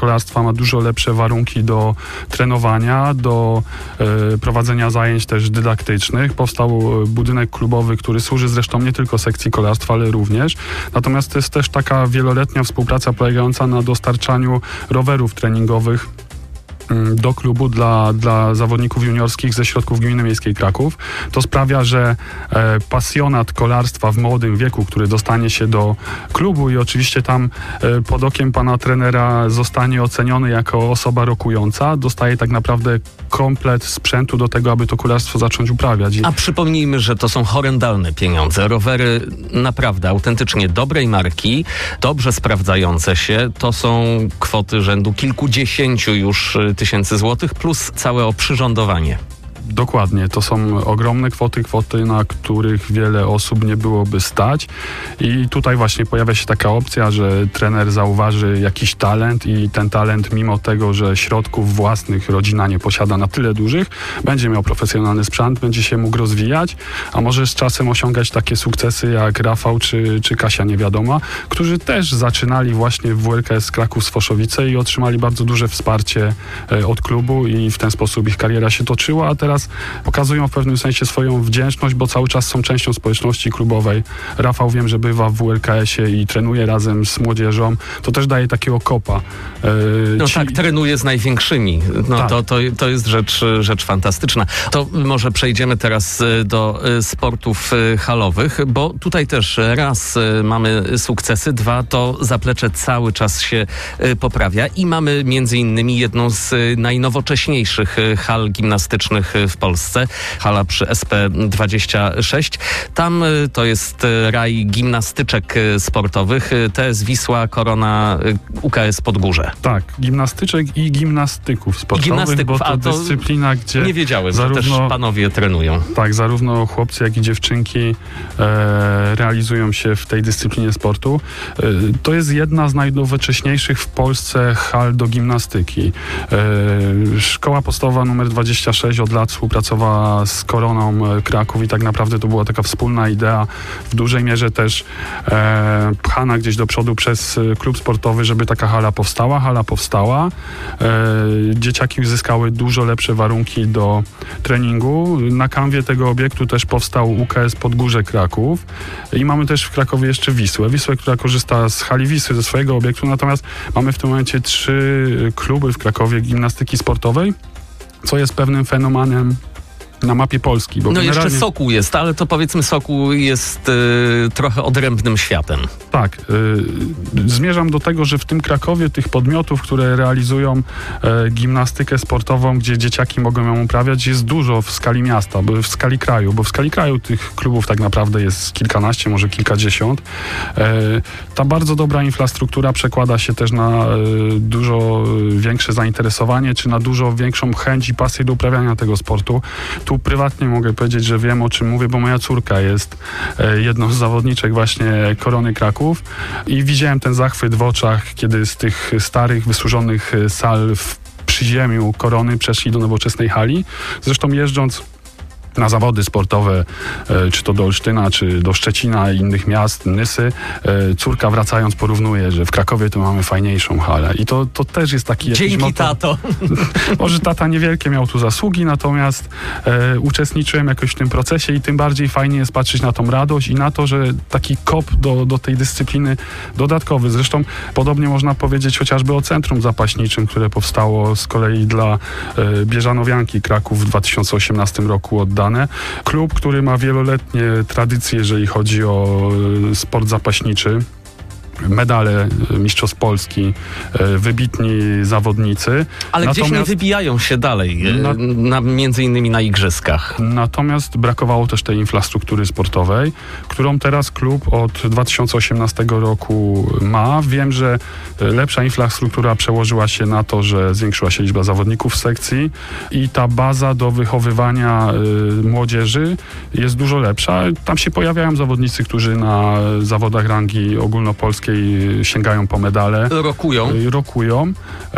kolarstwa ma dużo lepsze warunki do trenowania, do prowadzenia zajęć też dydaktycznych. Powstał budynek klubowy, który służy zresztą nie tylko sekcji kolarstwa, ale również. Natomiast to jest też taka wieloletnia współpraca polegająca na dostarczaniu rowerów treningowych do klubu dla zawodników juniorskich ze środków Gminy Miejskiej Kraków. To sprawia, że pasjonat kolarstwa w młodym wieku, który dostanie się do klubu i oczywiście tam pod okiem pana trenera zostanie oceniony jako osoba rokująca, dostaje tak naprawdę komplet sprzętu do tego, aby to kolarstwo zacząć uprawiać. A przypomnijmy, że to są horrendalne pieniądze. Rowery naprawdę autentycznie dobrej marki, dobrze sprawdzające się. To są kwoty rzędu kilkudziesięciu już tysięcy złotych plus całe oprzyrządowanie. Dokładnie, to są ogromne kwoty, na których wiele osób nie byłoby stać i tutaj właśnie pojawia się taka opcja, że trener zauważy jakiś talent i ten talent, mimo tego, że środków własnych rodzina nie posiada na tyle dużych, będzie miał profesjonalny sprzęt, będzie się mógł rozwijać, a może z czasem osiągać takie sukcesy jak Rafał czy Kasia Niewiadoma, którzy też zaczynali właśnie w WLKS Kraków-Sfoszowice i otrzymali bardzo duże wsparcie od klubu i w ten sposób ich kariera się toczyła, a teraz pokazują w pewnym sensie swoją wdzięczność, bo cały czas są częścią społeczności klubowej. Rafał, wiem, że bywa w WLKS-ie i trenuje razem z młodzieżą. To też daje takiego kopa. Tak, trenuje z największymi. Tak. To jest rzecz fantastyczna. To może przejdziemy teraz do sportów halowych, bo tutaj też raz mamy sukcesy, dwa to zaplecze cały czas się poprawia i mamy między innymi jedną z najnowocześniejszych hal gimnastycznych w Polsce. Hala przy SP26. Tam to jest raj gimnastyczek sportowych. TS Wisła, Korona, UKS Podgórze. Tak, gimnastyczek i gimnastyków sportowych, bo to dyscyplina, gdzie nie wiedziałem, że też panowie trenują. Tak, zarówno chłopcy, jak i dziewczynki realizują się w tej dyscyplinie sportu. To jest jedna z najnowocześniejszych w Polsce hal do gimnastyki. Szkoła podstawowa numer 26 od lat współpracowała z Koroną Kraków i tak naprawdę to była taka wspólna idea, w dużej mierze też pchana gdzieś do przodu przez klub sportowy, żeby taka hala powstała. Hala powstała. Dzieciaki uzyskały dużo lepsze warunki do treningu. Na kanwie tego obiektu też powstał UKS Podgórze Kraków i mamy też w Krakowie jeszcze Wisłę, która korzysta z hali Wisły, ze swojego obiektu, natomiast mamy w tym momencie 3 kluby w Krakowie gimnastyki sportowej, co jest pewnym fenomenem na mapie Polski. Bo jeszcze Sokół jest, ale to powiedzmy Sokół jest trochę odrębnym światem. Tak. Zmierzam do tego, że w tym Krakowie tych podmiotów, które realizują gimnastykę sportową, gdzie dzieciaki mogą ją uprawiać, jest dużo w skali miasta, w skali kraju, bo w skali kraju tych klubów tak naprawdę jest kilkanaście, może kilkadziesiąt. Ta bardzo dobra infrastruktura przekłada się też na dużo większe zainteresowanie, czy na dużo większą chęć i pasję do uprawiania tego sportu. Tu prywatnie mogę powiedzieć, że wiem, o czym mówię, bo moja córka jest jedną z zawodniczek właśnie Korony Kraków i widziałem ten zachwyt w oczach, kiedy z tych starych, wysłużonych sal w przyziemiu Korony przeszli do nowoczesnej hali. Zresztą jeżdżąc na zawody sportowe, czy to do Olsztyna, czy do Szczecina i innych miast, Nysy, córka wracając porównuje, że w Krakowie to mamy fajniejszą halę. I to też jest taki... Dzięki, tato. Może tata niewielkie miał tu zasługi, natomiast uczestniczyłem jakoś w tym procesie i tym bardziej fajnie jest patrzeć na tą radość i na to, że taki kop do tej dyscypliny dodatkowy. Zresztą podobnie można powiedzieć chociażby o Centrum Zapaśniczym, które powstało z kolei dla Bieżanowianki Kraków w 2018 roku oddane. Klub, który ma wieloletnie tradycje, jeżeli chodzi o sport zapaśniczy. Medale mistrzostw Polski, wybitni zawodnicy. Ale gdzieś nie wybijają się dalej, między innymi na igrzyskach. Natomiast brakowało też tej infrastruktury sportowej, którą teraz klub od 2018 roku ma. Wiem, że lepsza infrastruktura przełożyła się na to, że zwiększyła się liczba zawodników w sekcji i ta baza do wychowywania młodzieży jest dużo lepsza. Tam się pojawiają zawodnicy, którzy na zawodach rangi ogólnopolskiej Polskiej sięgają po medale. Rokują.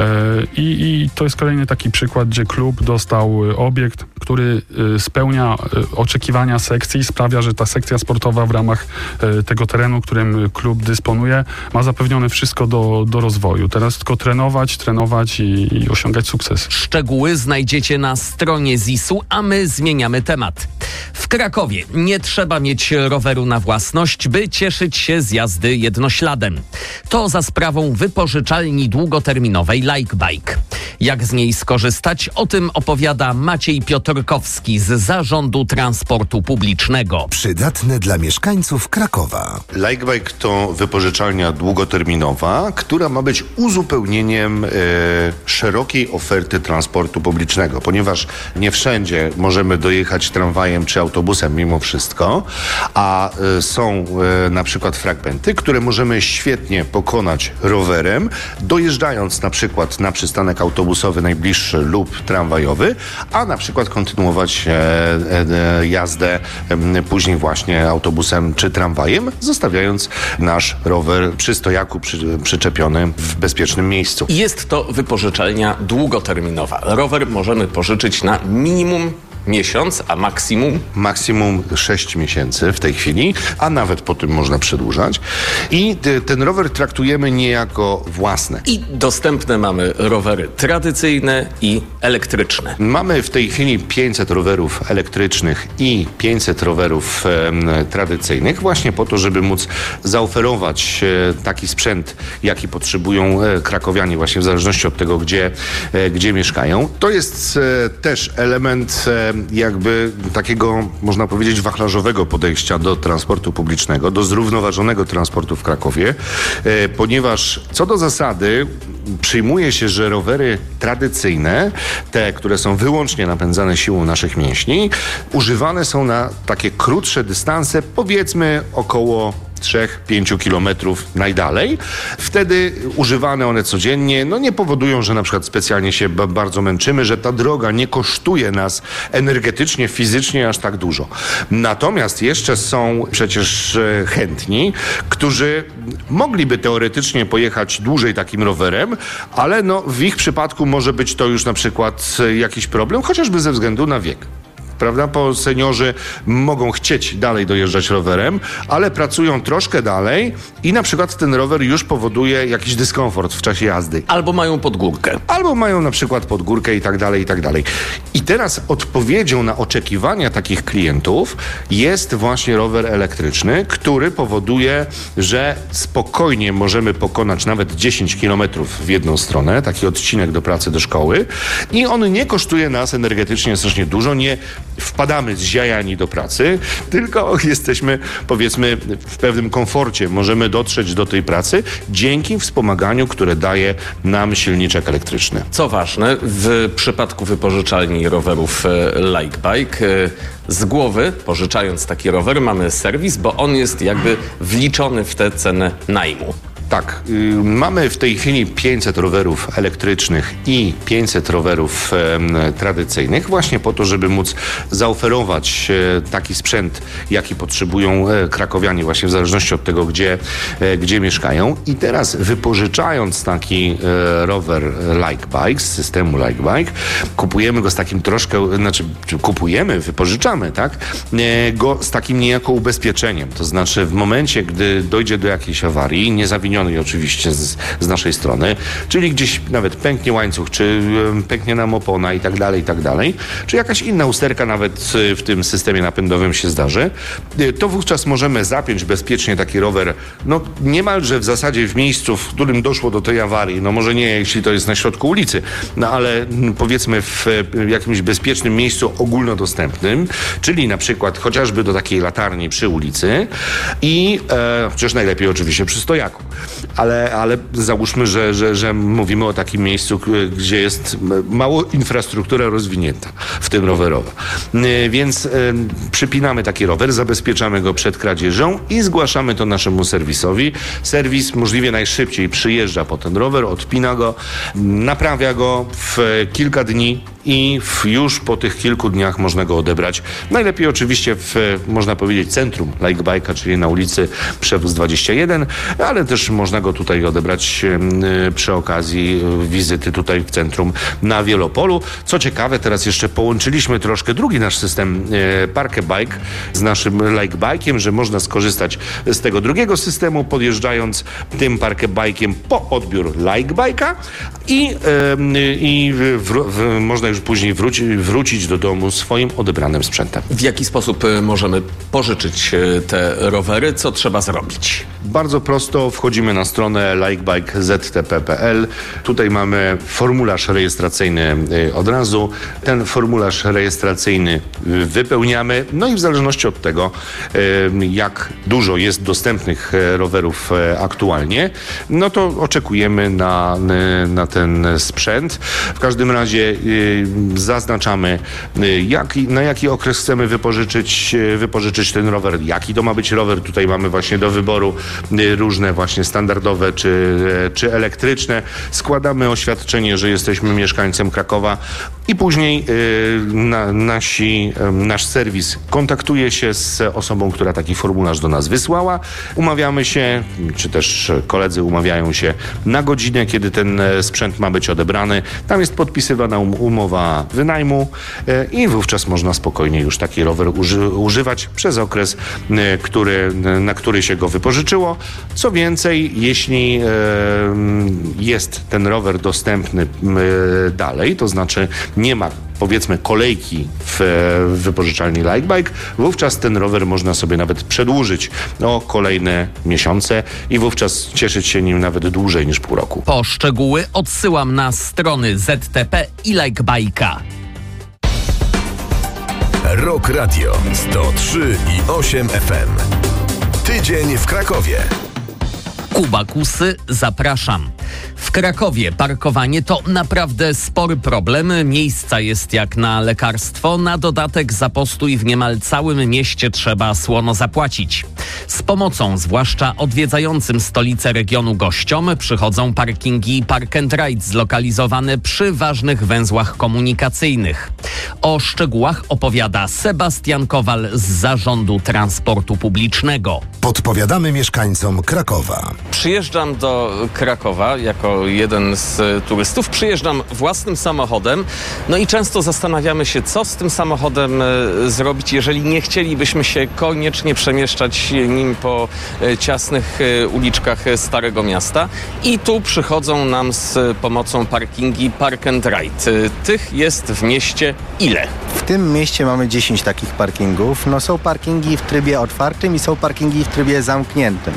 I to jest kolejny taki przykład, gdzie klub dostał obiekt, który spełnia oczekiwania sekcji i sprawia, że ta sekcja sportowa w ramach tego terenu, którym klub dysponuje, ma zapewnione wszystko do rozwoju. Teraz tylko trenować i osiągać sukces. Szczegóły znajdziecie na stronie ZIS-u, a my zmieniamy temat. W Krakowie nie trzeba mieć roweru na własność, by cieszyć się z jazdy jednośladem. To za sprawą wypożyczalni długoterminowej Likebike. Jak z niej skorzystać? O tym opowiada Maciej Piotrkowski z Zarządu Transportu Publicznego. Przydatne dla mieszkańców Krakowa. Likebike to wypożyczalnia długoterminowa, która ma być uzupełnieniem szerokiej oferty transportu publicznego, ponieważ nie wszędzie możemy dojechać tramwajem czy autobusem mimo wszystko, a są na przykład fragmenty, które możemy świetnie pokonać rowerem, dojeżdżając na przykład na przystanek autobusowy najbliższy lub tramwajowy, a na przykład kontynuować jazdę później właśnie autobusem czy tramwajem, zostawiając nasz rower przy stojaku przyczepiony w bezpiecznym miejscu. Jest to wypożyczalnia długoterminowa. Rower możemy pożyczyć na minimum miesiąc, a maksimum? Maksimum 6 miesięcy w tej chwili, a nawet po tym można przedłużać. I ten rower traktujemy niejako własny. I dostępne mamy rowery tradycyjne i elektryczne. Mamy w tej chwili 500 rowerów elektrycznych i 500 rowerów tradycyjnych, właśnie po to, żeby móc zaoferować taki sprzęt, jaki potrzebują krakowianie, właśnie w zależności od tego, gdzie mieszkają. To jest też element jakby takiego, można powiedzieć, wachlarzowego podejścia do transportu publicznego, do zrównoważonego transportu w Krakowie, ponieważ co do zasady przyjmuje się, że rowery tradycyjne, te, które są wyłącznie napędzane siłą naszych mięśni, używane są na takie krótsze dystanse, powiedzmy około 3-5 kilometrów najdalej. Wtedy używane one codziennie, nie powodują, że na przykład specjalnie się bardzo męczymy, że ta droga nie kosztuje nas energetycznie, fizycznie aż tak dużo. Natomiast jeszcze są przecież chętni, którzy mogliby teoretycznie pojechać dłużej takim rowerem, ale w ich przypadku może być to już na przykład jakiś problem, chociażby ze względu na wiek. Prawda? Bo seniorzy mogą chcieć dalej dojeżdżać rowerem, ale pracują troszkę dalej i na przykład ten rower już powoduje jakiś dyskomfort w czasie jazdy. Albo mają podgórkę. Albo mają na przykład podgórkę i tak dalej, i tak dalej. I teraz odpowiedzią na oczekiwania takich klientów jest właśnie rower elektryczny, który powoduje, że spokojnie możemy pokonać nawet 10 kilometrów w jedną stronę, taki odcinek do pracy, do szkoły i on nie kosztuje nas energetycznie strasznie dużo, nie wpadamy zziajani do pracy, tylko jesteśmy, powiedzmy, w pewnym komforcie. Możemy dotrzeć do tej pracy dzięki wspomaganiu, które daje nam silniczek elektryczny. Co ważne, w przypadku wypożyczalni rowerów Likebike, z głowy, pożyczając taki rower, mamy serwis, bo on jest jakby wliczony w tę cenę najmu. Tak, mamy w tej chwili 500 rowerów elektrycznych i 500 rowerów tradycyjnych, właśnie po to, żeby móc zaoferować taki sprzęt, jaki potrzebują krakowianie, właśnie w zależności od tego, gdzie mieszkają. I teraz wypożyczając taki rower Likebike z systemu Likebike, kupujemy go z takim troszkę, wypożyczamy, tak, go z takim niejako ubezpieczeniem. To znaczy w momencie, gdy dojdzie do jakiejś awarii, niezawinionej oczywiście z naszej strony, czyli gdzieś nawet pęknie łańcuch, czy pęknie nam opona i tak dalej, czy jakaś inna usterka nawet w tym systemie napędowym się zdarzy, to wówczas możemy zapiąć bezpiecznie taki rower, niemalże w zasadzie w miejscu, w którym doszło do tej awarii, może nie jeśli to jest na środku ulicy, ale powiedzmy w jakimś bezpiecznym miejscu ogólnodostępnym, czyli na przykład chociażby do takiej latarni przy ulicy i chociaż najlepiej oczywiście przy stojaku. Ale załóżmy, że mówimy o takim miejscu, gdzie jest mało infrastruktura rozwinięta, w tym rowerowa. Więc przypinamy taki rower, zabezpieczamy go przed kradzieżą i zgłaszamy to naszemu serwisowi. Serwis możliwie najszybciej przyjeżdża po ten rower, odpina go, naprawia go w kilka dni. i już po tych kilku dniach można go odebrać. Najlepiej oczywiście można powiedzieć, centrum Like Bike'a, czyli na ulicy Przewóz 21, ale też można go tutaj odebrać przy okazji wizyty tutaj w centrum na Wielopolu. Co ciekawe, teraz jeszcze połączyliśmy troszkę drugi nasz system Park Bike z naszym Like Bike'iem, że można skorzystać z tego drugiego systemu, podjeżdżając tym Park Bike'iem po odbiór Like Bike'a i można już później wrócić do domu swoim odebranym sprzętem. W jaki sposób możemy pożyczyć te rowery? Co trzeba zrobić? Bardzo prosto, wchodzimy na stronę likebike.ztp.pl. Tutaj mamy formularz rejestracyjny od razu. Ten formularz rejestracyjny wypełniamy, no i w zależności od tego, jak dużo jest dostępnych rowerów aktualnie, no to oczekujemy na ten sprzęt. W każdym razie zaznaczamy, na jaki okres chcemy wypożyczyć ten rower, jaki to ma być rower. Tutaj mamy właśnie do wyboru różne właśnie standardowe czy elektryczne. Składamy oświadczenie, że jesteśmy mieszkańcem Krakowa i później nasz serwis kontaktuje się z osobą, która taki formularz do nas wysłała. Umawiamy się, czy też koledzy umawiają się na godzinę, kiedy ten sprzęt ma być odebrany. Tam jest podpisywana umowa wynajmu i wówczas można spokojnie już taki rower używać przez okres, na który się go wypożyczyło. Co więcej, jeśli jest ten rower dostępny dalej, to znaczy nie ma, powiedzmy, kolejki w wypożyczalni Like Bike, wówczas ten rower można sobie nawet przedłużyć o kolejne miesiące i wówczas cieszyć się nim nawet dłużej niż pół roku. Po szczegóły odsyłam na strony ZTP i Like Bike'a. Rock Radio 103,8 FM. Tydzień w Krakowie. Kuba Kusy, zapraszam. W Krakowie parkowanie to naprawdę spory problem. Miejsca jest jak na lekarstwo. Na dodatek za postój w niemal całym mieście trzeba słono zapłacić. Z pomocą zwłaszcza odwiedzającym stolicę regionu gościom przychodzą parkingi Park and Ride zlokalizowane przy ważnych węzłach komunikacyjnych. O szczegółach opowiada Sebastian Kowal z Zarządu Transportu Publicznego. Podpowiadamy mieszkańcom Krakowa. Przyjeżdżam do Krakowa jako jeden z turystów. Przyjeżdżam własnym samochodem. No i często zastanawiamy się, co z tym samochodem zrobić, jeżeli nie chcielibyśmy się koniecznie przemieszczać nim po ciasnych uliczkach Starego Miasta. I tu przychodzą nam z pomocą parkingi Park and Ride. Tych jest w mieście ile? W tym mieście mamy 10 takich parkingów. No, są parkingi w trybie otwartym i są parkingi w trybie zamkniętym.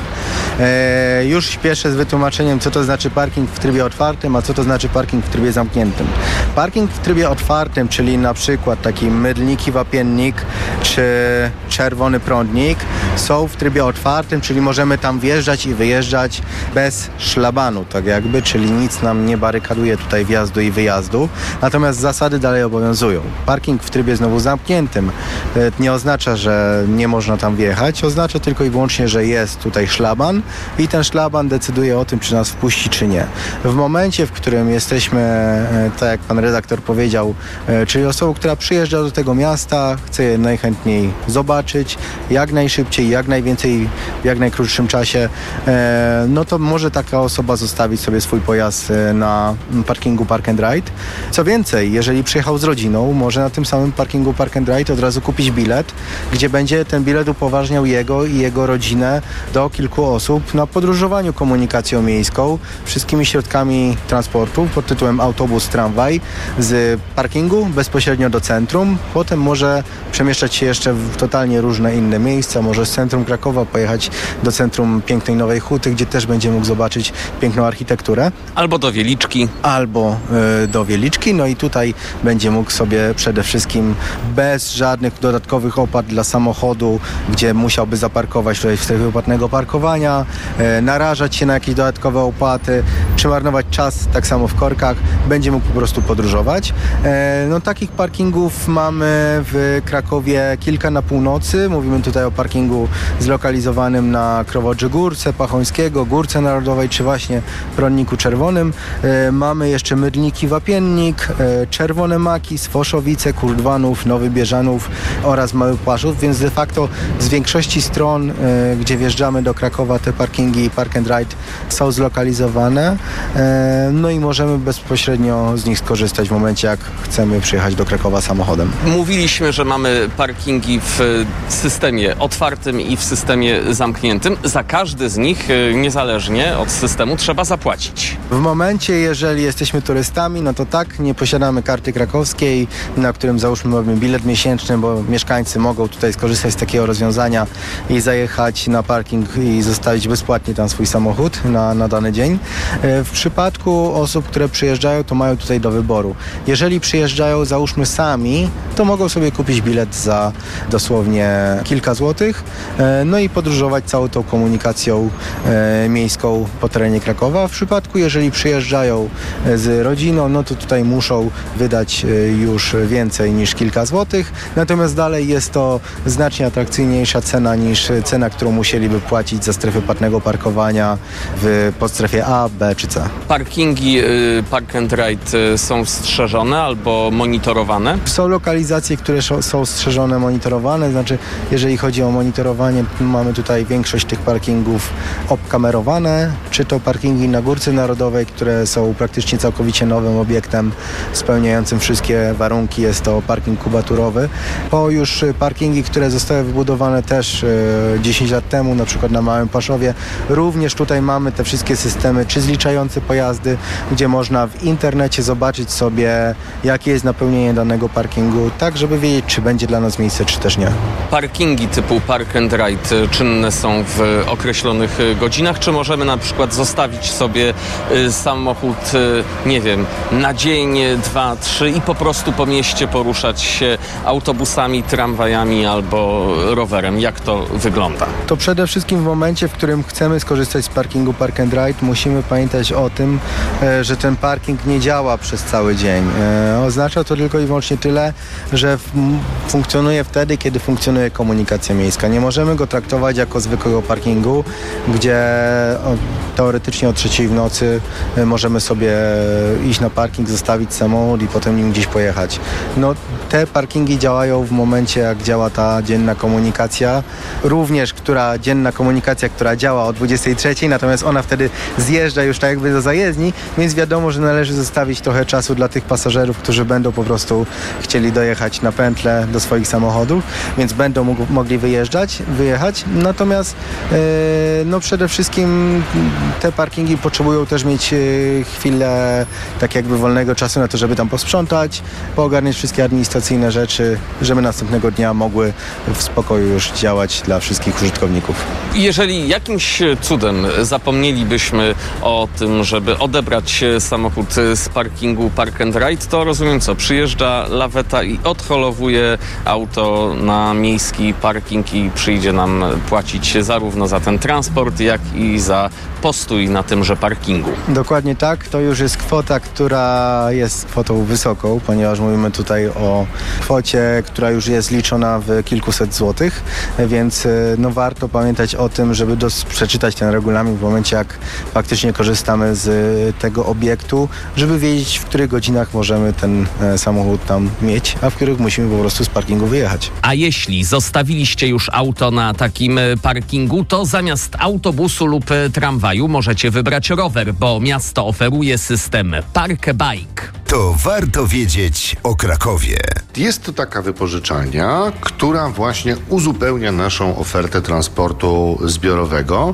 Już śpieszę z wytłumaczeniem, co to znaczy parking w trybie otwartym, a co to znaczy parking w trybie zamkniętym. Parking w trybie otwartym, czyli na przykład taki Mydlniki Wapiennik czy Czerwony Prądnik, są w trybie otwartym, czyli możemy tam wjeżdżać i wyjeżdżać bez szlabanu, tak jakby, czyli nic nam nie barykaduje tutaj wjazdu i wyjazdu, natomiast zasady dalej obowiązują. Parking w trybie znowu zamkniętym nie oznacza, że nie można tam wjechać, oznacza tylko i wyłącznie, że jest tutaj szlaban i ten szlaban decyduje o tym, czy nas wpuści, czy nie. W momencie, w którym jesteśmy, tak jak pan redaktor powiedział, czyli osobą, która przyjeżdża do tego miasta, chce je najchętniej zobaczyć, jak najszybciej, jak najwięcej, w jak najkrótszym czasie, no to może taka osoba zostawić sobie swój pojazd na parkingu Park and Ride. Co więcej, jeżeli przyjechał z rodziną, może na tym samym parkingu Park and Ride od razu kupić bilet, gdzie będzie ten bilet upoważniał jego i jego rodzinę do kilku osób na podróżowaniu komunikacją miejską, wszystkimi środkami transportu pod tytułem autobus, tramwaj z parkingu bezpośrednio do centrum. Potem może przemieszczać się jeszcze w totalnie różne inne miejsca. Może z centrum Krakowa pojechać do centrum pięknej Nowej Huty, gdzie też będzie mógł zobaczyć piękną architekturę. Albo do Wieliczki. Albo do Wieliczki. No i tutaj będzie mógł sobie przede wszystkim bez żadnych dodatkowych opłat dla samochodu, gdzie musiałby zaparkować tutaj w strefie płatnego parkowania, narażać się na jakieś dodatkowe opłaty, czy marnować czas tak samo w korkach, będzie mógł po prostu podróżować. No takich parkingów mamy w Krakowie kilka na północy. Mówimy tutaj o parkingu zlokalizowanym na Krowodrzy Górce, Pachońskiego, Górce Narodowej, czy właśnie Bronniku Czerwonym. Mamy jeszcze Mydlniki, Wapiennik, Czerwone Maki, Swoszowice, Kurdwanów, Nowy Bieżanów oraz Mały Płaszów, więc de facto z większości stron, gdzie wjeżdżamy do Krakowa, te parkingi Park and Ride są zlokalizowane. No i możemy bezpośrednio z nich skorzystać w momencie, jak chcemy przyjechać do Krakowa samochodem. Mówiliśmy, że mamy parkingi w systemie otwartym i w systemie zamkniętym. Za każdy z nich, niezależnie od systemu, trzeba zapłacić. W momencie, jeżeli jesteśmy turystami, no to tak, nie posiadamy karty krakowskiej, na którym załóżmy mamy bilet miesięczny, bo mieszkańcy mogą tutaj skorzystać z takiego rozwiązania i zajechać na parking i zostawić bezpłatnie tam swój samochód na dany dzień. W przypadku osób, które przyjeżdżają, to mają tutaj do wyboru. Jeżeli przyjeżdżają, załóżmy sami, to mogą sobie kupić bilet za dosłownie kilka złotych, no i podróżować całą tą komunikacją miejską po terenie Krakowa. W przypadku, jeżeli przyjeżdżają z rodziną, no to tutaj muszą wydać już więcej niż kilka złotych, natomiast dalej jest to znacznie atrakcyjniejsza cena niż cena, którą musieliby płacić za strefę płatnego parkowania w podstrefie A, B czy C. Parkingi Park and Ride są strzeżone albo monitorowane? Są lokalizacje, które są strzeżone, monitorowane, znaczy jeżeli chodzi o monitorowanie, mamy tutaj większość tych parkingów obkamerowane, czy to parkingi na Górce Narodowej, które są praktycznie całkowicie nowym obiektem spełniającym wszystkie warunki, jest to parking kubaturowy. Po już parkingi, które zostały wybudowane też 10 lat temu, na przykład na Małym Paszowie, również tutaj mamy te wszystkie systemy, czy zliczające pojazdy, gdzie można w internecie zobaczyć sobie, jakie jest napełnienie danego parkingu, tak żeby wiedzieć, czy będzie dla nas miejsce, czy też nie. Parkingi typu Park and Ride czynne są w określonych godzinach, czy możemy na przykład zostawić sobie samochód, nie wiem, na dzień, 2, 3 i po prostu po mieście poruszać się autobusami, tramwajami albo rowerem? Jak to wygląda? To przede wszystkim w momencie, w którym chcemy skorzystać z parkingu Park and Ride, musimy pamiętać o tym, że ten parking nie działa przez cały dzień. Oznacza to tylko i wyłącznie tyle, że funkcjonuje wtedy, kiedy funkcjonuje komunikacja miejska. Nie możemy go traktować jako zwykłego parkingu, gdzie teoretycznie o 3:00 w nocy możemy sobie iść na parking, zostawić samochód i potem nim gdzieś pojechać. No, te parkingi działają w momencie, jak działa ta dzienna komunikacja. Również dzienna komunikacja, która działa o 23:00, natomiast ona wtedy zjeżdża już tak jakby do zajezdni, więc wiadomo, że należy zostawić trochę czasu dla tych pasażerów, którzy będą po prostu chcieli dojechać na pętlę do swoich samochodów, więc będą mogli wyjechać. Natomiast no przede wszystkim te parkingi potrzebują też mieć chwilę tak jakby wolnego czasu na to, żeby tam posprzątać, poogarniać wszystkie administracyjne rzeczy, żeby następnego dnia mogły w spokoju już działać dla wszystkich użytkowników. Jeżeli jakimś cudem zapomnielibyśmy o tym, żeby odebrać samochód z parkingu Park and Ride, to rozumiem co? Przyjeżdża laweta i odholowuje auto na miejski parking i przyjdzie nam płacić zarówno za ten transport, jak i za postój na tymże parkingu. Dokładnie tak. To już jest kwota, która jest kwotą wysoką, ponieważ mówimy tutaj o kwocie, która już jest liczona w kilkuset złotych, więc no warto pamiętać o tym, żeby przeczytać ten regulamin w momencie, jak faktycznie korzystamy z tego obiektu, żeby wiedzieć, w których godzinach możemy ten samochód tam mieć, a w których musimy po prostu z parkingu wyjechać. A jeśli zostawiliście już auto na takim parkingu, to zamiast autobusu lub tramwaju możecie wybrać rower, bo miasto oferuje system Park Bike. To warto wiedzieć o Krakowie. Jest to taka wypożyczalnia, która właśnie uzupełnia naszą ofertę transportu zbiorowego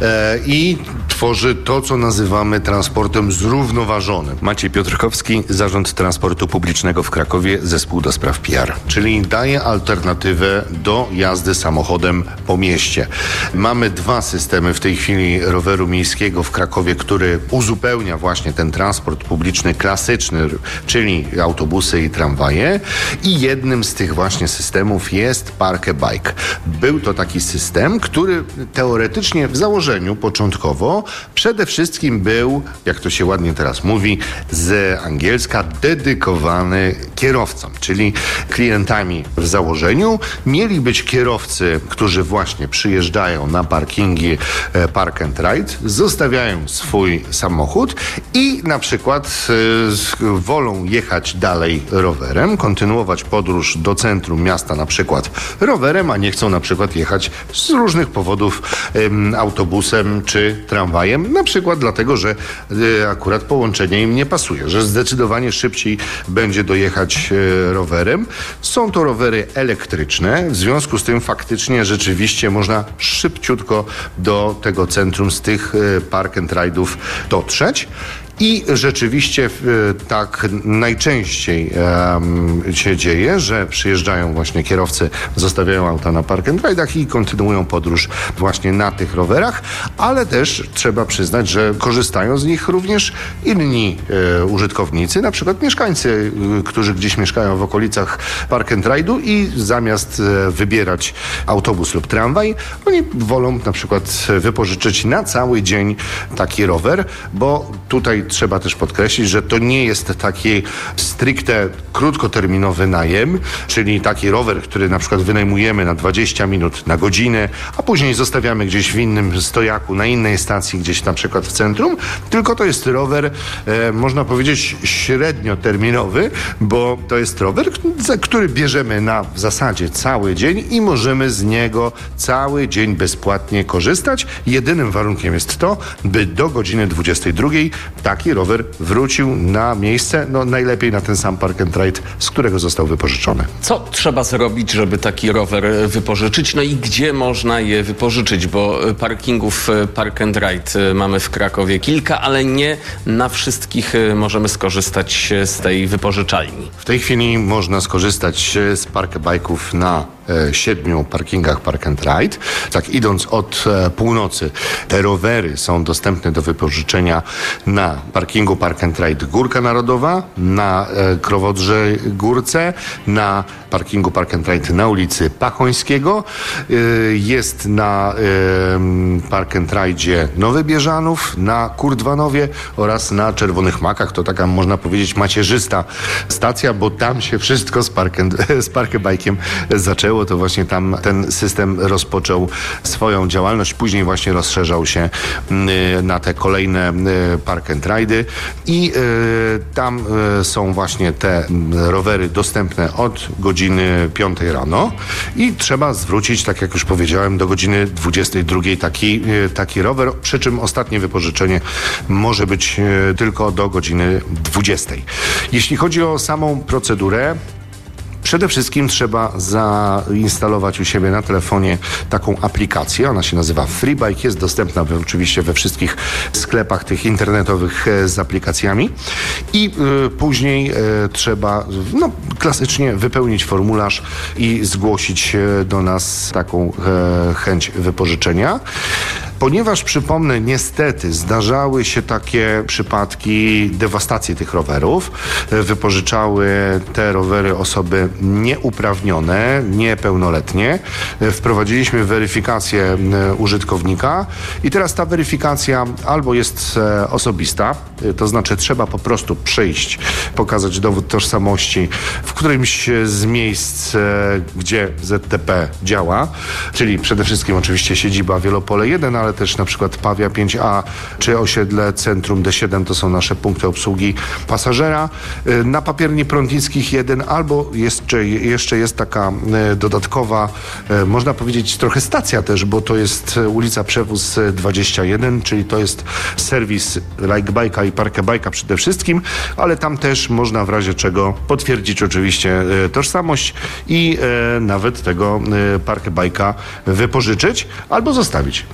i tworzy to, co nazywamy transportem zrównoważonym. Maciej Piotrkowski, Zarząd Transportu Publicznego w Krakowie, Zespół do Spraw PR, czyli daje alternatywę do jazdy samochodem po mieście. Mamy 2 systemy w tej chwili roweru miejskiego w Krakowie, który uzupełnia właśnie ten transport publiczny klasyczny, czyli autobusy i tramwaje. I jednym z tych właśnie systemów jest Park Bike. Był to taki system, który teoretycznie w założeniu początkowo przede wszystkim był, jak to się ładnie teraz mówi, z angielska, dedykowany kierowcom, czyli klientami w założeniu mieli być kierowcy, którzy właśnie przyjeżdżają na parkingi Park and Ride, zostawiają swój samochód i na przykład wolą jechać dalej rowerem, kontynuować podróż do centrum miasta na przykład rowerem, a nie chcą na przykład jechać z różnych powodów autobusem czy tramwajem, na przykład dlatego, że akurat połączenie im nie pasuje, że zdecydowanie szybciej będzie dojechać rowerem. Są to rowery elektryczne, w związku z tym faktycznie rzeczywiście można szybciutko do tego centrum z tych Park and Ride'ów dotrzeć. I rzeczywiście tak najczęściej się dzieje, że przyjeżdżają właśnie kierowcy, zostawiają auta na Park and Ride'ach i kontynuują podróż właśnie na tych rowerach, ale też trzeba przyznać, że korzystają z nich również inni użytkownicy, na przykład mieszkańcy, którzy gdzieś mieszkają w okolicach Park and Ride'u i zamiast wybierać autobus lub tramwaj, oni wolą na przykład wypożyczyć na cały dzień taki rower, bo tutaj trzeba też podkreślić, że to nie jest taki stricte krótkoterminowy najem, czyli taki rower, który na przykład wynajmujemy na 20 minut, na godzinę, a później zostawiamy gdzieś w innym stojaku, na innej stacji, gdzieś na przykład w centrum, tylko to jest rower, można powiedzieć, średnioterminowy, bo to jest rower, który bierzemy na w zasadzie cały dzień i możemy z niego cały dzień bezpłatnie korzystać. Jedynym warunkiem jest to, by do godziny 22 taki rower wrócił na miejsce, no najlepiej na ten sam Park and Ride, z którego został wypożyczony. Co trzeba zrobić, żeby taki rower wypożyczyć? No i gdzie można je wypożyczyć? Bo parkingów Park and Ride mamy w Krakowie kilka, ale nie na wszystkich możemy skorzystać z tej wypożyczalni. W tej chwili można skorzystać z Park Bike'ów na 7 parkingach Park and Ride. Tak idąc od północy, te rowery są dostępne do wypożyczenia na parkingu Park and Ride Górka Narodowa, na Krowodrze Górce, na parkingu Park and Ride na ulicy Pachońskiego, jest na Park and Ride Nowy Bieżanów, na Kurdwanowie oraz na Czerwonych Makach. To taka, można powiedzieć, macierzysta stacja, bo tam się wszystko z Park Bike'iem zaczęło. To właśnie tam ten system rozpoczął swoją działalność, później właśnie rozszerzał się na te kolejne Park and Ride'y i tam są właśnie te rowery dostępne od godziny 5 rano i trzeba zwrócić, tak jak już powiedziałem, do godziny 22 taki rower, przy czym ostatnie wypożyczenie może być tylko do godziny 20. Jeśli chodzi o samą procedurę, przede wszystkim trzeba zainstalować u siebie na telefonie taką aplikację. Ona się nazywa FreeBike. Jest dostępna oczywiście we wszystkich sklepach tych internetowych z aplikacjami. I później trzeba klasycznie wypełnić formularz i zgłosić do nas taką chęć wypożyczenia. Ponieważ, przypomnę, niestety zdarzały się takie przypadki dewastacji tych rowerów. Wypożyczały te rowery osoby nieuprawnione, niepełnoletnie. Wprowadziliśmy weryfikację użytkownika i teraz ta weryfikacja albo jest osobista, to znaczy trzeba po prostu przyjść, pokazać dowód tożsamości w którymś z miejsc, gdzie ZTP działa, czyli przede wszystkim oczywiście siedziba Wielopole 1, ale też na przykład Pawia 5A czy osiedle Centrum D7 to są nasze punkty obsługi pasażera. Na Papierni Prądnickich 1 albo jeszcze jest taka dodatkowa, można powiedzieć trochę stacja też, bo to jest ulica Przewóz 21, czyli to jest serwis Like Bike'a i Park Bike'a przede wszystkim, ale tam też można w razie czego potwierdzić oczywiście tożsamość i nawet tego Park Bike'a wypożyczyć albo zostawić. Jeśli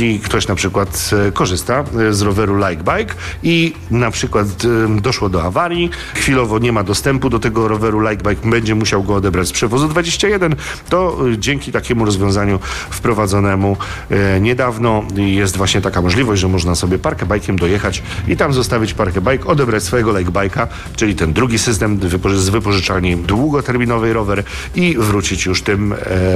jeśli ktoś na przykład korzysta z roweru Like Bike i na przykład doszło do awarii, chwilowo nie ma dostępu do tego roweru Like Bike, będzie musiał go odebrać z przewozu 21, to dzięki takiemu rozwiązaniu wprowadzonemu niedawno jest właśnie taka możliwość, że można sobie parkę bajkiem dojechać i tam zostawić parkę bike, odebrać swojego Like Bike'a, czyli ten drugi system z wypożyczalni długoterminowej rower i wrócić już tym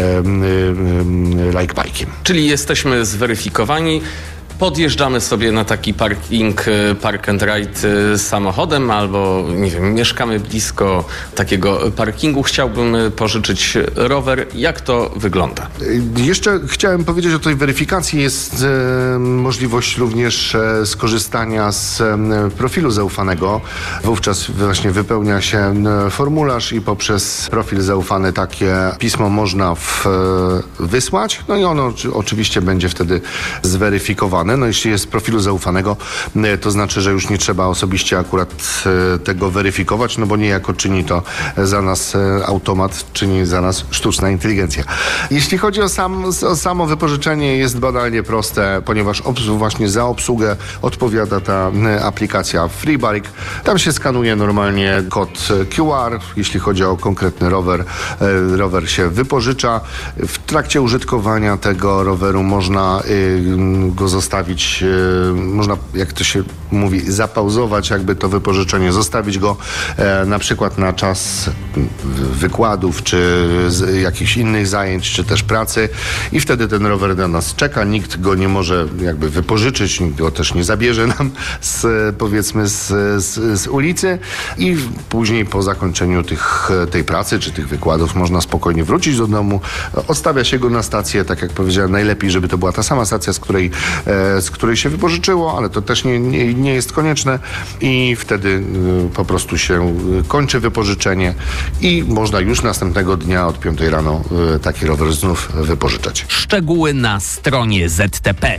Like Bike'iem. Czyli jesteśmy zweryfikowani. Podjeżdżamy sobie na taki parking, park and ride samochodem albo, nie wiem, mieszkamy blisko takiego parkingu. Chciałbym pożyczyć rower. Jak to wygląda? Jeszcze chciałem powiedzieć o tej weryfikacji. Jest możliwość również skorzystania z profilu zaufanego. Wówczas właśnie wypełnia się formularz i poprzez profil zaufany takie pismo można wysłać. No i ono oczywiście będzie wtedy zweryfikowane. No jeśli jest z profilu zaufanego, to znaczy, że już nie trzeba osobiście akurat tego weryfikować, no bo niejako czyni to za nas automat, czyni za nas sztuczna inteligencja. Jeśli chodzi o samo wypożyczenie, jest banalnie proste, ponieważ właśnie za obsługę odpowiada ta aplikacja FreeBike. Tam się skanuje normalnie kod QR, jeśli chodzi o konkretny rower. Rower się wypożycza. W trakcie użytkowania tego roweru można go zostawić, można, jak to się mówi, zapauzować jakby to wypożyczenie, zostawić go na przykład na czas wykładów, czy jakichś innych zajęć, czy też pracy i wtedy ten rower na nas czeka, nikt go nie może jakby wypożyczyć, nikt go też nie zabierze nam z ulicy i później po zakończeniu tej pracy, czy tych wykładów można spokojnie wrócić do domu, odstawia się go na stację, tak jak powiedziałem, najlepiej, żeby to była ta sama stacja, z której się wypożyczyło, ale to też nie jest konieczne i wtedy po prostu się kończy wypożyczenie i można już następnego dnia od 5 rano taki rower znów wypożyczać. Szczegóły na stronie ZTP.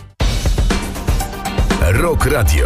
Rock Radio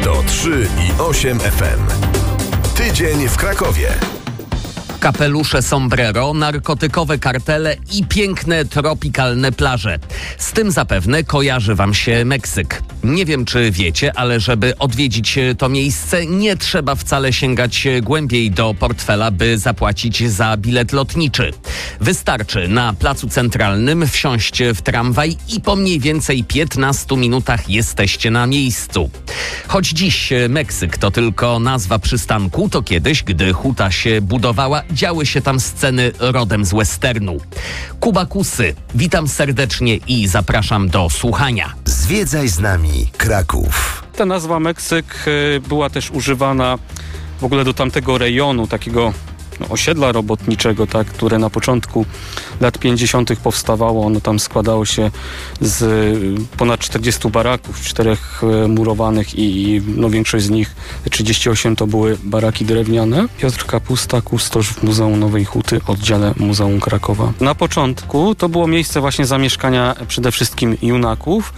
103,8 FM. Tydzień w Krakowie. Kapelusze sombrero, narkotykowe kartele i piękne tropikalne plaże. Z tym zapewne kojarzy wam się Meksyk. Nie wiem, czy wiecie, ale żeby odwiedzić to miejsce, nie trzeba wcale sięgać głębiej do portfela, by zapłacić za bilet lotniczy. Wystarczy na Placu Centralnym wsiąść w tramwaj i po mniej więcej 15 minutach jesteście na miejscu. Choć dziś Meksyk to tylko nazwa przystanku, to kiedyś, gdy huta się budowała, działy się tam sceny rodem z westernu. Kuba Kusy, witam serdecznie i zapraszam do słuchania. Zwiedzaj z nami Kraków. Ta nazwa Meksyk była też używana w ogóle do tamtego rejonu, takiego osiedla robotniczego, tak, które na początku lat 50. powstawało. Ono tam składało się z ponad 40 baraków, 4 murowanych i większość z nich, 38 to były baraki drewniane. Piotr Kapusta, kustosz w Muzeum Nowej Huty, oddziale Muzeum Krakowa. Na początku to było miejsce właśnie zamieszkania przede wszystkim junaków.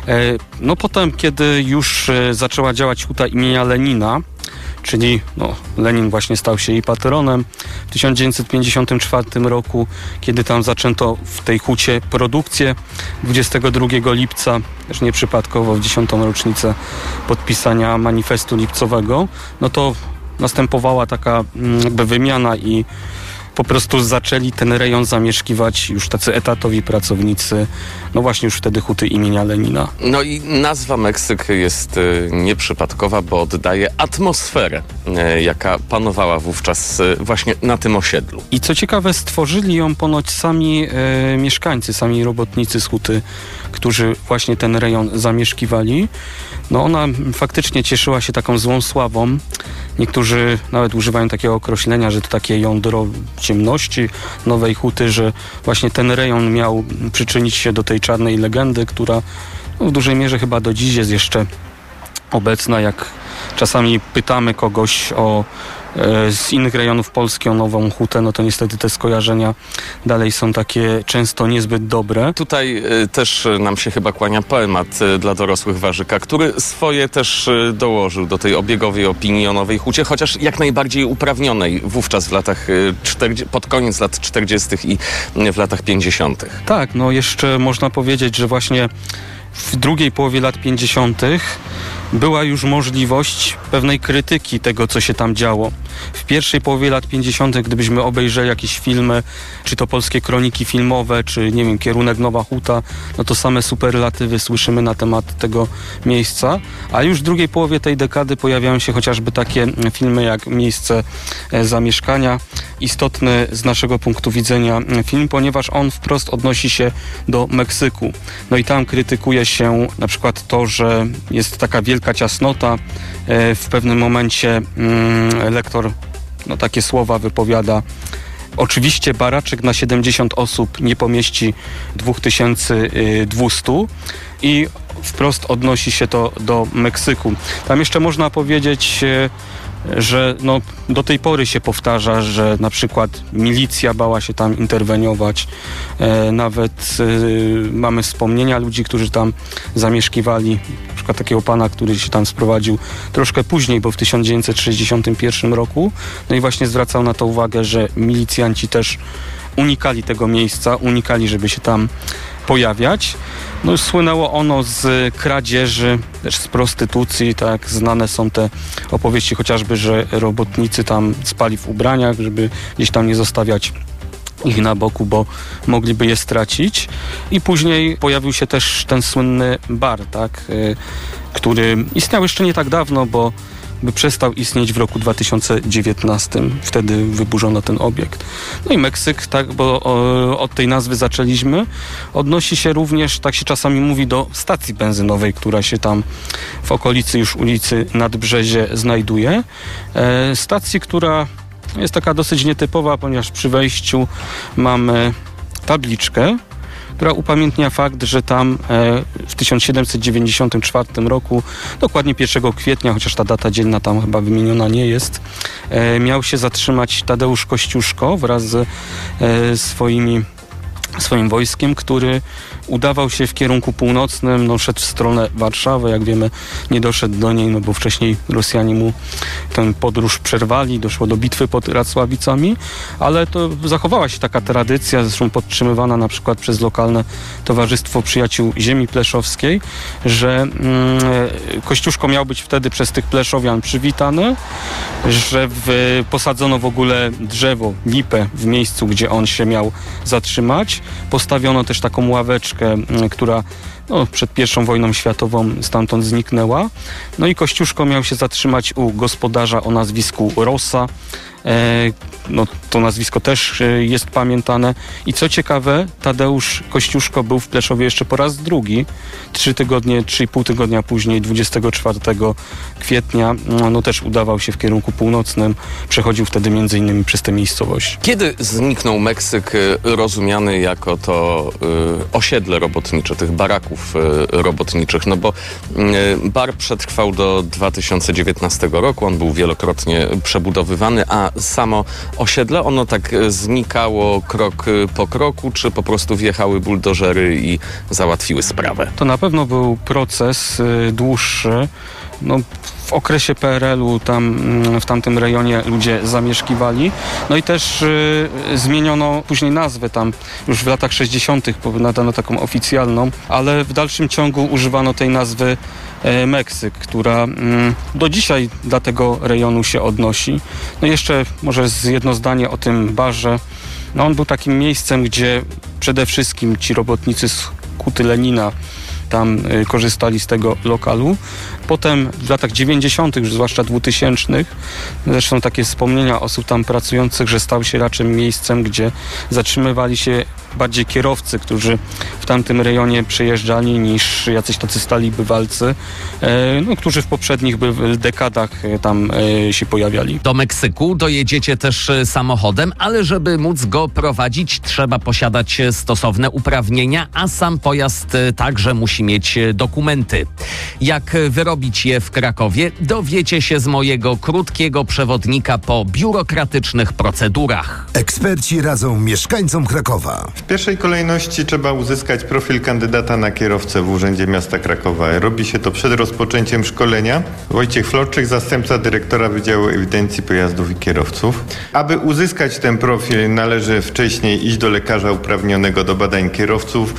Potem, kiedy już zaczęła działać huta imienia Lenina, czyli Lenin właśnie stał się jej patronem. W 1954 roku, kiedy tam zaczęto w tej hucie produkcję 22 lipca, też nieprzypadkowo w 10. rocznicę podpisania manifestu lipcowego, to następowała taka jakby wymiana i po prostu zaczęli ten rejon zamieszkiwać już tacy etatowi pracownicy, właśnie już wtedy huty imienia Lenina. No i nazwa Meksyk jest nieprzypadkowa, bo oddaje atmosferę, jaka panowała wówczas właśnie na tym osiedlu. I co ciekawe, stworzyli ją ponoć sami mieszkańcy, sami robotnicy z huty, którzy właśnie ten rejon zamieszkiwali. Ona faktycznie cieszyła się taką złą sławą. Niektórzy nawet używają takiego określenia, że to takie jądro ciemności Nowej Huty, że właśnie ten rejon miał przyczynić się do tej czarnej legendy, która w dużej mierze chyba do dziś jest jeszcze obecna. Jak czasami pytamy kogoś z innych rejonów Polski o Nową Hutę, to niestety te skojarzenia dalej są takie często niezbyt dobre. Tutaj też nam się chyba kłania poemat dla dorosłych Warzyka, który swoje też dołożył do tej obiegowej opinii o Nowej Hucie, chociaż jak najbardziej uprawnionej wówczas w latach pod koniec lat 40. i w latach 50. Tak, jeszcze można powiedzieć, że właśnie w drugiej połowie lat 50. była już możliwość pewnej krytyki tego, co się tam działo. W pierwszej połowie lat 50., gdybyśmy obejrzeli jakieś filmy, czy to polskie kroniki filmowe, czy nie wiem, Kierunek Nowa Huta, no to same superlatywy słyszymy na temat tego miejsca. A już w drugiej połowie tej dekady pojawiają się chociażby takie filmy jak Miejsce zamieszkania. Istotny z naszego punktu widzenia film, ponieważ on wprost odnosi się do Meksyku. No i tam krytykuje się na przykład to, że jest taka wielka ciasnota. W pewnym momencie lektor takie słowa wypowiada: oczywiście baraczek na 70 osób nie pomieści 2200 i wprost odnosi się to do Meksyku. Tam jeszcze można powiedzieć, że do tej pory się powtarza, że na przykład milicja bała się tam interweniować. Nawet mamy wspomnienia ludzi, którzy tam zamieszkiwali. Na przykład takiego pana, który się tam sprowadził troszkę później, bo w 1961 roku. No i właśnie zwracał na to uwagę, że milicjanci też unikali tego miejsca, unikali, żeby się tam pojawiać. No, słynęło ono z kradzieży, też z prostytucji, tak, znane są te opowieści chociażby, że robotnicy tam spali w ubraniach, żeby gdzieś tam nie zostawiać ich na boku, bo mogliby je stracić. I później pojawił się też ten słynny bar, tak, który istniał jeszcze nie tak dawno, bo przestał istnieć w roku 2019. Wtedy wyburzono ten obiekt. No i Meksyk, tak, bo od tej nazwy zaczęliśmy, odnosi się również, tak się czasami mówi, do stacji benzynowej, która się tam w okolicy już ulicy Nadbrzezie znajduje. Stacji, która jest taka dosyć nietypowa, ponieważ przy wejściu mamy tabliczkę, która upamiętnia fakt, że tam w 1794 roku, dokładnie 1 kwietnia, chociaż ta data dzienna tam chyba wymieniona nie jest, miał się zatrzymać Tadeusz Kościuszko wraz ze swoim wojskiem, który udawał się w kierunku północnym, szedł w stronę Warszawy. Jak wiemy, nie doszedł do niej, bo wcześniej Rosjanie mu tę podróż przerwali, doszło do bitwy pod Racławicami, ale to zachowała się taka tradycja, zresztą podtrzymywana na przykład przez lokalne Towarzystwo Przyjaciół Ziemi Pleszowskiej, że Kościuszko miał być wtedy przez tych pleszowian przywitany, że posadzono w ogóle drzewo, lipę w miejscu, gdzie on się miał zatrzymać. Postawiono też taką ławeczkę, która przed I wojną światową stamtąd zniknęła. No i Kościuszko miał się zatrzymać u gospodarza o nazwisku Rosa. To nazwisko też jest pamiętane. I co ciekawe, Tadeusz Kościuszko był w Pleszowie jeszcze po raz drugi. 3,5 tygodnia później, 24 kwietnia, też udawał się w kierunku północnym. Przechodził wtedy między innymi przez tę miejscowość. Kiedy zniknął Meksyk rozumiany jako to osiedle robotnicze, tych baraków robotniczych? No bo bar przetrwał do 2019 roku, on był wielokrotnie przebudowywany, a samo osiedle, ono tak znikało krok po kroku, czy po prostu wjechały buldożery i załatwiły sprawę? To na pewno był proces dłuższy. W okresie PRL-u w tamtym rejonie ludzie zamieszkiwali. No i też zmieniono później nazwę tam już w latach 60. nadano taką oficjalną, ale w dalszym ciągu używano tej nazwy Meksyk, która do dzisiaj dla tego rejonu się odnosi. Jeszcze może jedno zdanie o tym barze. On był takim miejscem, gdzie przede wszystkim ci robotnicy z Huty Lenina tam korzystali z tego lokalu. Potem w latach 90., już zwłaszcza 2000, zresztą takie wspomnienia osób tam pracujących, że stał się raczej miejscem, gdzie zatrzymywali się bardziej kierowcy, którzy w tamtym rejonie przejeżdżali, niż jacyś tacy stali bywalcy, którzy w poprzednich dekadach tam się pojawiali. Do Meksyku dojedziecie też samochodem, ale żeby móc go prowadzić, trzeba posiadać stosowne uprawnienia, a sam pojazd także musi mieć dokumenty. Jak wyrobić je w Krakowie, dowiecie się z mojego krótkiego przewodnika po biurokratycznych procedurach. Eksperci radzą mieszkańcom Krakowa. W pierwszej kolejności trzeba uzyskać profil kandydata na kierowcę w Urzędzie Miasta Krakowa. Robi się to przed rozpoczęciem szkolenia. Wojciech Florczyk, zastępca dyrektora Wydziału Ewidencji Pojazdów i Kierowców. Aby uzyskać ten profil, należy wcześniej iść do lekarza uprawnionego do badań kierowców,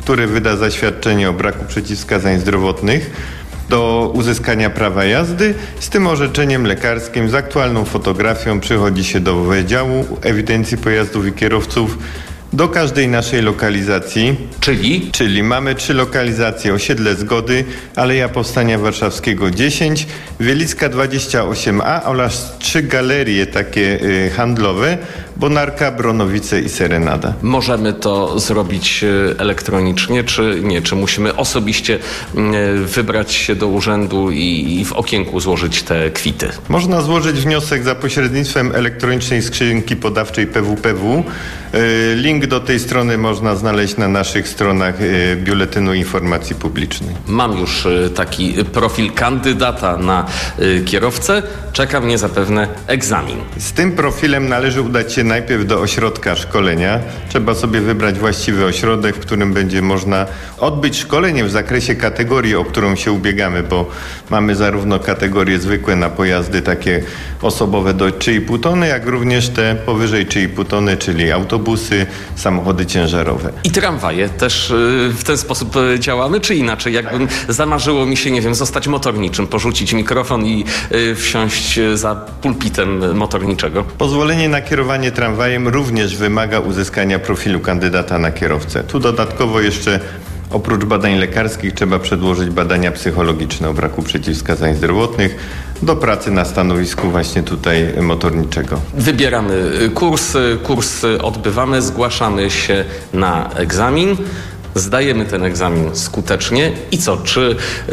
który wyda zaświadczenie o braku przeciwwskazań zdrowotnych do uzyskania prawa jazdy. Z tym orzeczeniem lekarskim, z aktualną fotografią przychodzi się do Wydziału Ewidencji Pojazdów i Kierowców do każdej naszej lokalizacji. Czyli mamy 3 lokalizacje: Osiedle Zgody, Aleja Powstania Warszawskiego 10, Wielicka 28A oraz 3 galerie takie handlowe: Bonarka, Bronowice i Serenada. Możemy to zrobić elektronicznie, czy nie? Czy musimy osobiście wybrać się do urzędu i w okienku złożyć te kwity? Można złożyć wniosek za pośrednictwem elektronicznej skrzynki podawczej PWPW. Link do tej strony można znaleźć na naszych stronach Biuletynu Informacji Publicznej. Mam już taki profil kandydata na kierowcę. Czeka mnie zapewne egzamin. Z tym profilem należy udać się najpierw do ośrodka szkolenia. Trzeba sobie wybrać właściwy ośrodek, w którym będzie można odbyć szkolenie w zakresie kategorii, o którą się ubiegamy, bo mamy zarówno kategorie zwykłe na pojazdy takie osobowe do 3,5 tony, jak również te powyżej 3,5 tony, czyli autobusy, samochody ciężarowe. I tramwaje też w ten sposób działamy, czy inaczej? Jakbym zamarzyło mi się, nie wiem, zostać motorniczym, porzucić mikrofon i wsiąść za pulpitem motorniczego. Pozwolenie na kierowanie tramwajem również wymaga uzyskania profilu kandydata na kierowcę. Tu dodatkowo jeszcze oprócz badań lekarskich trzeba przedłożyć badania psychologiczne o braku przeciwwskazań zdrowotnych do pracy na stanowisku właśnie tutaj motorniczego. Wybieramy kurs odbywamy, zgłaszamy się na egzamin. Zdajemy ten egzamin skutecznie i co? Czy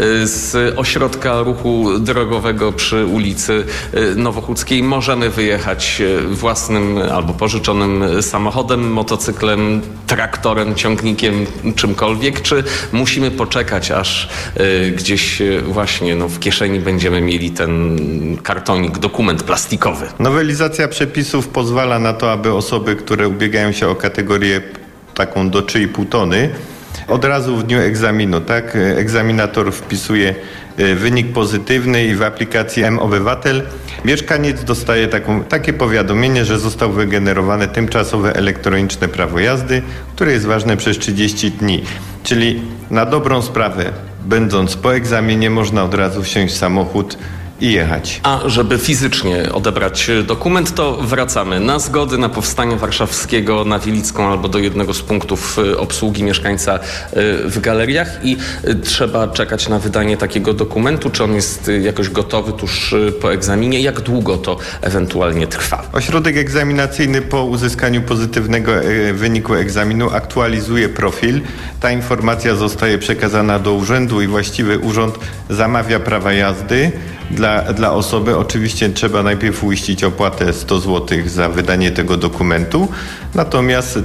z ośrodka ruchu drogowego przy ulicy Nowochódzkiej możemy wyjechać własnym albo pożyczonym samochodem, motocyklem, traktorem, ciągnikiem, czymkolwiek? Czy musimy poczekać, aż gdzieś właśnie w kieszeni będziemy mieli ten kartonik, dokument plastikowy? Nowelizacja przepisów pozwala na to, aby osoby, które ubiegają się o kategorię taką do 3,5 tony, od razu w dniu egzaminu, tak? Egzaminator wpisuje wynik pozytywny i w aplikacji M-Obywatel mieszkaniec dostaje takie powiadomienie, że został wygenerowane tymczasowe elektroniczne prawo jazdy, które jest ważne przez 30 dni. Czyli na dobrą sprawę, będąc po egzaminie, można od razu wsiąść w samochód i jechać. A żeby fizycznie odebrać dokument, to wracamy na Zgody, na Powstanie Warszawskiego, na Wielicką albo do jednego z punktów obsługi mieszkańca w galeriach i trzeba czekać na wydanie takiego dokumentu. Czy on jest jakoś gotowy tuż po egzaminie? Jak długo to ewentualnie trwa? Ośrodek egzaminacyjny po uzyskaniu pozytywnego wyniku egzaminu aktualizuje profil. Ta informacja zostaje przekazana do urzędu i właściwy urząd zamawia prawa jazdy dla osoby. Oczywiście trzeba najpierw uiścić opłatę 100 zł za wydanie tego dokumentu, natomiast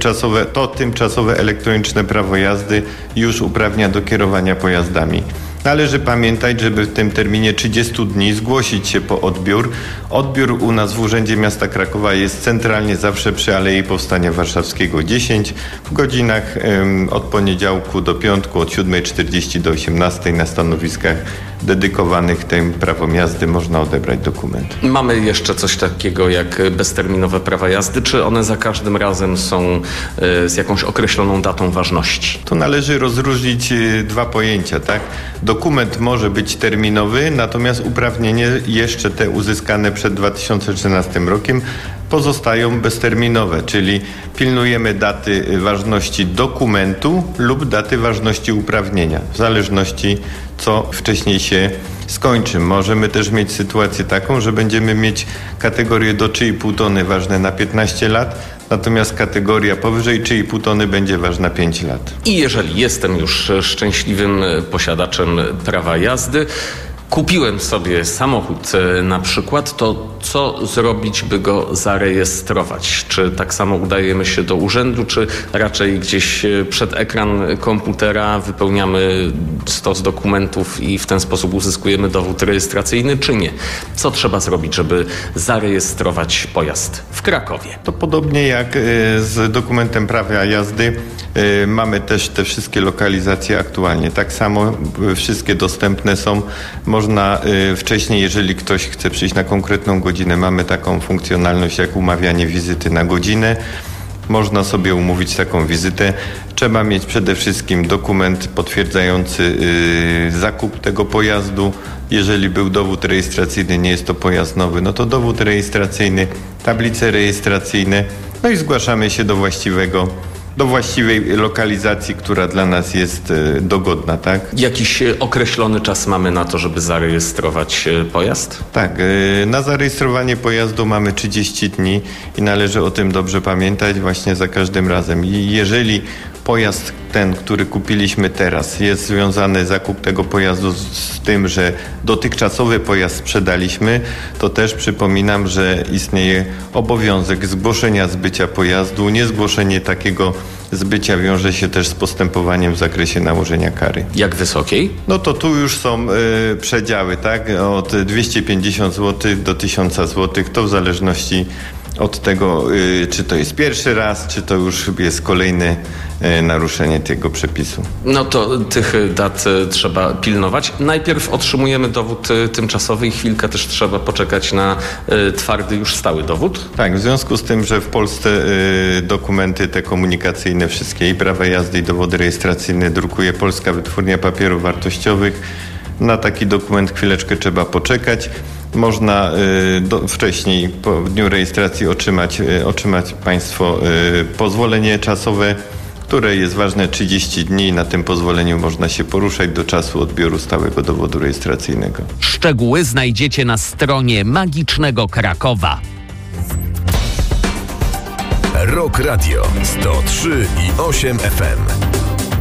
to tymczasowe elektroniczne prawo jazdy już uprawnia do kierowania pojazdami. Należy pamiętać, żeby w tym terminie 30 dni zgłosić się po odbiór. Odbiór u nas w Urzędzie Miasta Krakowa jest centralnie zawsze przy Alei Powstania Warszawskiego 10 w godzinach od poniedziałku do piątku od 7:40 do 18:00 na stanowiskach dedykowanych tym prawom jazdy można odebrać dokument. Mamy jeszcze coś takiego jak bezterminowe prawa jazdy, czy one za każdym razem są z jakąś określoną datą ważności? Tu należy rozróżnić dwa pojęcia, tak? Dokument może być terminowy, natomiast uprawnienie jeszcze te uzyskane przed 2013 rokiem pozostają bezterminowe, czyli pilnujemy daty ważności dokumentu lub daty ważności uprawnienia, w zależności co wcześniej się skończy. Możemy też mieć sytuację taką, że będziemy mieć kategorię do 3,5 tony ważne na 15 lat, natomiast kategoria powyżej 3,5 tony będzie ważna 5 lat. I jeżeli jestem już szczęśliwym posiadaczem prawa jazdy, kupiłem sobie samochód na przykład, to co zrobić, by go zarejestrować? Czy tak samo udajemy się do urzędu, czy raczej gdzieś przed ekran komputera wypełniamy stos dokumentów i w ten sposób uzyskujemy dowód rejestracyjny, czy nie? Co trzeba zrobić, żeby zarejestrować pojazd w Krakowie? To podobnie jak z dokumentem prawa jazdy mamy też te wszystkie lokalizacje aktualnie. Tak samo wszystkie dostępne są. Można wcześniej, jeżeli ktoś chce przyjść na konkretną godzinę, mamy taką funkcjonalność jak umawianie wizyty na godzinę. można sobie umówić taką wizytę. Trzeba mieć przede wszystkim dokument potwierdzający zakup tego pojazdu. Jeżeli był dowód rejestracyjny, nie jest to pojazd nowy, no to dowód rejestracyjny, tablice rejestracyjne, no i zgłaszamy się do właściwej lokalizacji, która dla nas jest dogodna, tak? Jakiś określony czas mamy na to, żeby zarejestrować pojazd? Tak, na zarejestrowanie pojazdu mamy 30 dni i należy o tym dobrze pamiętać właśnie za każdym razem. I jeżeli pojazd ten, który kupiliśmy teraz, jest związany zakup tego pojazdu z tym, że dotychczasowy pojazd sprzedaliśmy, to też przypominam, że istnieje obowiązek zgłoszenia zbycia pojazdu. Niezgłoszenie takiego zbycia wiąże się też z postępowaniem w zakresie nałożenia kary. Jak wysokiej? No to tu już są przedziały, tak? Od 250 zł do 1000 zł, to w zależności od tego, czy to jest pierwszy raz, czy to już jest kolejne naruszenie tego przepisu. No to tych dat trzeba pilnować. Najpierw otrzymujemy dowód tymczasowy i chwilkę też trzeba poczekać na twardy, już stały dowód. Tak, w związku z tym, że w Polsce dokumenty te komunikacyjne wszystkie i prawa jazdy i dowody rejestracyjne drukuje Polska Wytwórnia Papierów Wartościowych. Na taki dokument chwileczkę trzeba poczekać. Można wcześniej, po dniu rejestracji otrzymać Państwo pozwolenie czasowe, które jest ważne 30 dni. Na tym pozwoleniu można się poruszać do czasu odbioru stałego dowodu rejestracyjnego. Szczegóły znajdziecie na stronie Magicznego Krakowa. Rock Radio 103,8 FM.